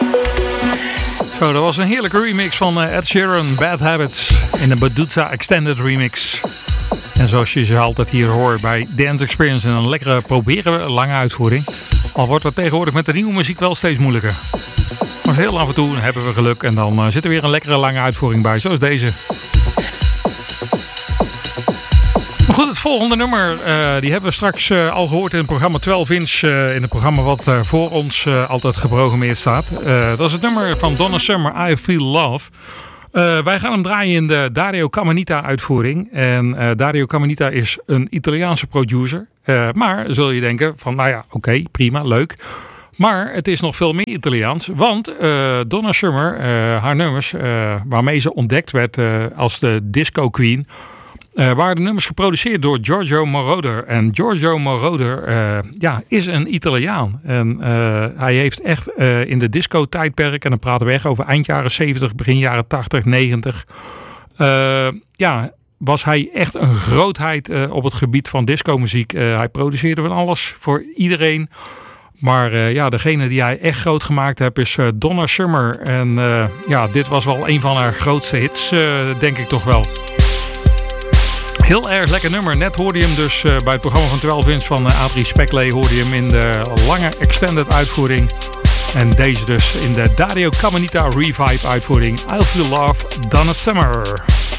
Zo, dat was een heerlijke remix van Ed Sheeran, Bad Habits, in de Baduza Extended Remix. En zoals je ze altijd hier hoort bij Dance Experience, een lekkere proberen we lange uitvoering. Al wordt dat tegenwoordig met de nieuwe muziek wel steeds moeilijker. Maar heel af en toe hebben we geluk en dan zit er weer een lekkere lange uitvoering bij, zoals deze. Maar goed, het volgende nummer, die hebben we straks al gehoord in het programma 12 Inch. In het programma wat voor ons altijd geprogrammeerd staat. Dat is het nummer van Donna Summer, I Feel Love. Wij gaan hem draaien in de Dario Camanita uitvoering. En Dario Camanita is een Italiaanse producer. Maar zul je denken van, nou ja, oké, prima, leuk. Maar het is nog veel meer Italiaans. Want Donna Summer, haar nummers, waarmee ze ontdekt werd als de disco queen, waren de nummers geproduceerd door Giorgio Moroder. En Giorgio Moroder is een Italiaan. En hij heeft echt in de disco-tijdperk, en dan praten we echt over eind jaren 70, begin jaren 80, 90... was hij echt een grootheid op het gebied van discomuziek. Hij produceerde van alles voor iedereen. Maar degene die hij echt groot gemaakt heeft is Donna Summer. En dit was wel een van haar grootste hits, denk ik toch wel. Heel erg lekker nummer. Net hoorde je hem dus bij het programma van 12 Inch van Adrie Spekley. Hoorde je hem in de lange extended uitvoering. En deze dus in de Dario Camanita Revive uitvoering. I Feel Love, Donna Summer.